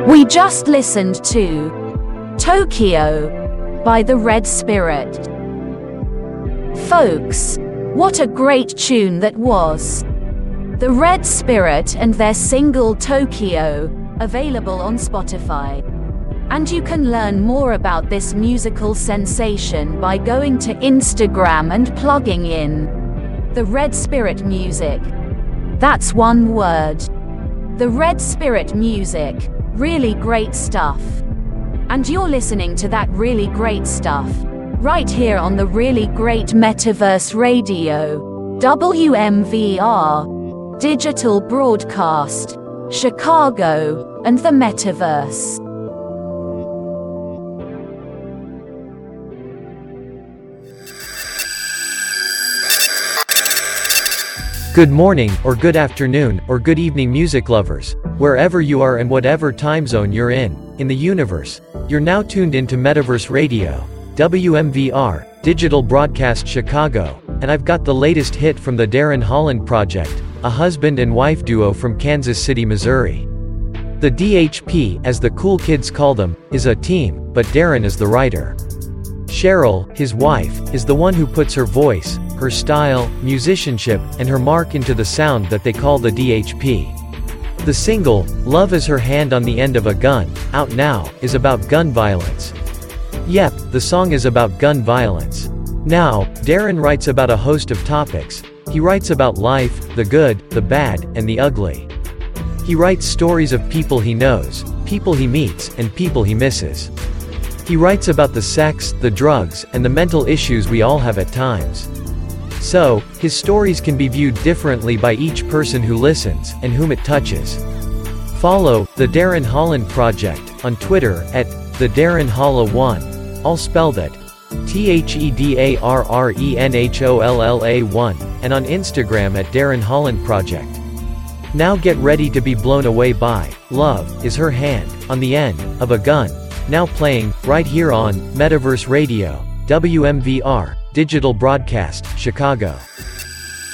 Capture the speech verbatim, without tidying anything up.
We just listened to Tokyo by the Red Spirit. Folks, what a great tune that was. The Red Spirit and their single Tokyo, available on Spotify. And you can learn more about this musical sensation by going to Instagram and plugging in the Red Spirit Music. That's one word. The Red Spirit Music. Really great stuff. And you're listening to that really great stuff right here on the Really Great Metaverse Radio, W M V R, Digital Broadcast, Chicago, and the Metaverse. Good morning, or good afternoon, or good evening, music lovers, wherever you are and whatever time zone you're in, in the universe. You're now tuned into Metaverse Radio, W M V R, Digital Broadcast Chicago, and I've got the latest hit from the Darren Holland Project, a husband and wife duo from Kansas City, Missouri. The D H P, as the cool kids call them, is a team, but Darren is the writer. Cheryl, his wife, is the one who puts her voice, her style, musicianship, and her mark into the sound that they call the D H P. The single, Love Is Her Hand on the End of a Gun, out now, is about gun violence. Yep, the song is about gun violence. Now, Darren writes about a host of topics. He writes about life, the good, the bad, and the ugly. He writes stories of people he knows, people he meets, and people he misses. He writes about the sex, the drugs, and the mental issues we all have at times. So, his stories can be viewed differently by each person who listens, and whom it touches. Follow the Darren Holland Project on Twitter at the Darren Holla one, all spelled at T H E D A R R E N H O L L A one, and on Instagram at Darren Holland Project. Now get ready to be blown away by Love Is Her Hand on the End of a Gun. Now playing, right here on Metaverse Radio, W M V R, Digital Broadcast, Chicago.